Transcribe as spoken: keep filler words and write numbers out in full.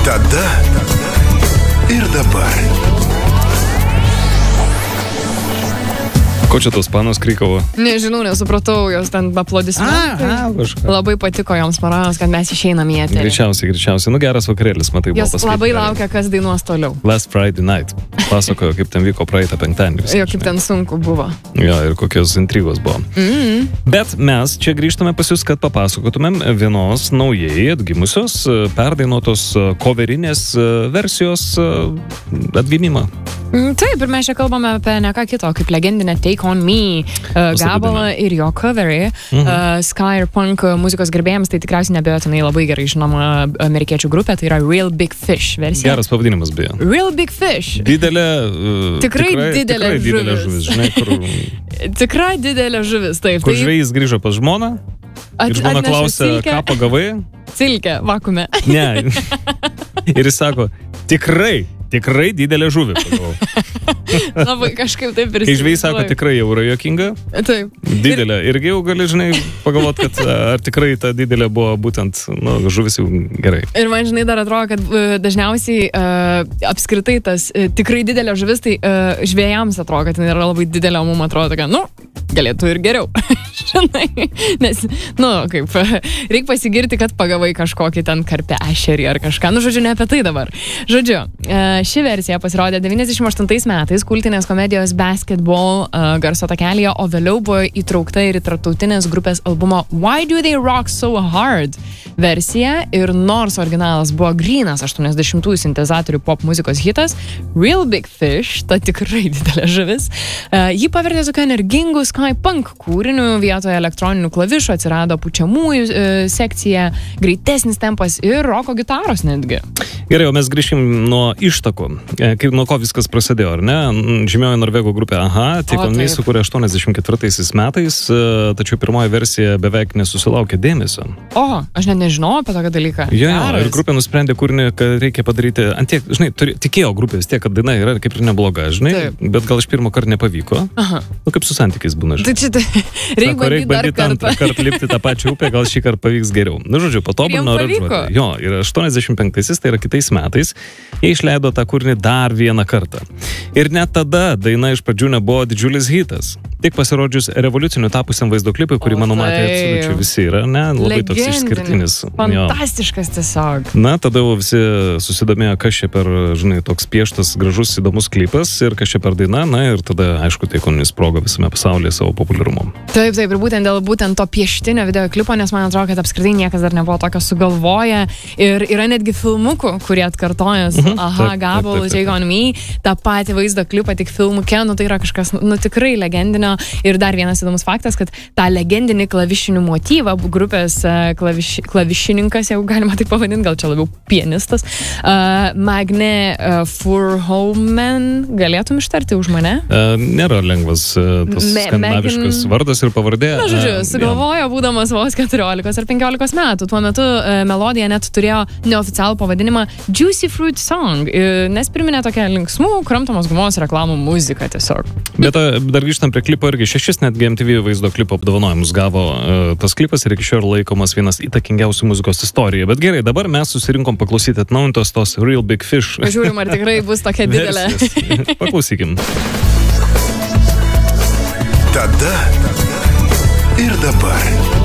Tada ir dabar. Ko čia tos panos krykavo? Nežinau, nesupratau, jos ten aplodismentai. Labai patiko joms Maronas, kad mes išeinam į eterį. Greičiausiai, greičiausiai. Nu, geras vakarėlis, matai, buvo jos paskaityti. labai laukia, kas dainuos toliau. Last Friday Night. Pasakojo, kaip ten vyko praeitą penktadienį. Jo, kaip ten sunku buvo. Jo, ir kokios intrigos buvo. Mm-hmm. Bet mes čia grįžtame pas jūs, kad papasakotumėm vienos naujai atgimusios, perdainuotos coverinės versijos atgimimą. Mm, taip, ir mes čia kalbame apie ne ką kito, kaip legendinę Take On Me uh, gabalą ir jo coverį. Mhm. Uh, Sky ir Punk muzikos gerbėjams tai tikriausiai nebejotinai labai gerai žinoma amerikiečių grupė, tai yra Real Big Fish versija. Geras pavadinimas beje. Real Big Fish. Didelė, uh, tikrai, tikrai didelė tikrai žuvis. Didelė žuvis, žinai, kur... tikrai didelė žuvis, taip. Kur tai... žvejys grįžo pas žmoną ir žmona klausė, ką pagavai? Cilkę, vakume. Ne. Ir jis sako, tikrai. Tikrai didelė žuvė. Labai kažkaip taip ir... Kai žvejai sako, tikrai jau yra juokinga. Taip. Didelė. Ir... Irgi jau gali, žinai, pagalvot, kad ar tikrai ta didelė buvo būtent, nu, žuvis jau gerai. Ir man, žinai, dar atrodo, kad uh, dažniausiai uh, apskritai tas uh, tikrai didelė žuvis, tai uh, žvėjams atrodo, kad tai yra labai didelė, o mums atrodo, kad, nu, galėtų ir geriau. Žinai, nes, nu, kaip, reikia pasigirti, kad pagavai kažkokį ten karpę ešerį ar kažką. Nu, žodžiu, ne apie tai dabar. Žodžiu, uh, ši versija pasirodė devyniasdešimt aštuntais metais kultinės komedijos Basketball uh, garso takelyje, o vėliau buvo įtraukta ir į tarptautinės grupės albumo Why Do They Rock So Hard versija, ir nors originalas buvo grynas aštuoniasdešimtųjų sintezatorių pop muzikos hitas, Real Big Fish, ta tikrai didelė žuvis, uh, jį pavertė tokiu energingų Sky Punk kūriniu, vietoje elektroninių klavišų atsirado pučiamųjų uh, sekcija, greitesnis tempas ir roko gitaros netgi. Gerai, o mes grįžkim nuo ištakų. Kaip nuo ko viskas prasidėjo, ar ne? Žymioji norvegų grupė Aha, Take On Me sukūrė aštuoniasdešimt ketvirtaisiais metais, tačiau pirmoji versija beveik nesusilaukė dėmesio. O, aš net nežinau apie tokį dalyką. Jo, ir grupė nusprendė kūrinį, kad reikia padaryti, antiek, žinai, turi, tikėjo grupė vis tiek, kad daina yra kaip ir nebloga, žinai, taip. Bet gal iš pirmo karto nepavyko. Aha. Nu, kaip su santykiais būna, žinai. Tai čia tai, reikia bandyti dar kartą. Antrą kartą lipti tą pačią upę, gal šį kartą pavyks geriau. Nu, žodžiu, patobulino aranžuotę. Jo, ir aštuoniasdešimt penktaisiais, tai yra kitais metais, jie išleido tą kūrinį dar vieną kartą. Ir net tada daina iš pradžių nebuvo didžiulis hitas. Tik pasirodžius revoliuciniu tapusiam vaizdo klipui, kurį, mano matė, absoliučiai visi yra, ne? Labai toks išskirtinis. Fantastiškas tiesiog. Na, tada visi susidomėjo, kas čia per, žinai, toks pieštas, gražus, įdomus klipas ir kas čia per daina, na, ir tada, aišku, tai kūrinys sprogo visame pasaulyje savo populiarumu. Taip, taip, ir būtent dėl būtent to pieštinio video klipo, nes man atrodo, kad apskritai niekas dar nebuvo tokio sugalvoję. Ir yra netgi filmukų, kurie atkartoja mhm. Aha gabalų Take On Me, tą patį vaizdo klipą, tik filmuke, nu tai yra kažkas, nu tikrai legendinio. Ir dar vienas įdomus faktas, kad tą legendinį klavišinių motyvą grupės klaviš, klavišininkas, jeigu galima taip pavadinti, gal čia labiau pianistas, uh, Magne uh, Furholmen, galėtum ištarti už mane? Uh, nėra lengvas uh, tas Me, skandinaviškas Megin... vardas ir pavardė. Na, žodžiu, uh, sugalvojo, būdamas vos keturiolikos ar penkiolikos metų. Tuo metu uh, melodija net turėjo neoficialų pavadinimą Juicy Fruit Song, uh, nes priminė tokią linksmų, kramtomos gumos reklamų muziką tiesiog. Bet uh, dar grįžtam prie klipo. Irgi šešis netgi M T V vaizdo klipo apdovanojimus gavo uh, tas klipas ir iki šiol laikomas vienas įtakingiausių muzikos istorijoje. Bet gerai, dabar mes susirinkom paklausyti atnaujintos tos Real Big Fish. Žiūrim, ar tikrai bus tokia didelė. Paklausykim. Tada ir dabar.